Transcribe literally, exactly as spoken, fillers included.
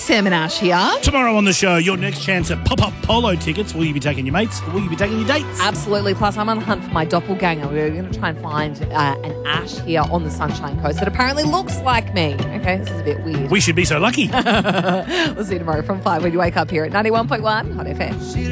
Sam and Ash here. Tomorrow on the show, your next chance at pop-up polo tickets. Will you be taking your mates or will you be taking your dates? Absolutely. Plus, I'm on the hunt for my doppelganger. We're going to try and find uh, an Ash here on the Sunshine Coast that apparently looks like me. Okay, this is a bit weird. We should be so lucky. We'll see you tomorrow from five when you wake up here at ninety-one point one Hot F M.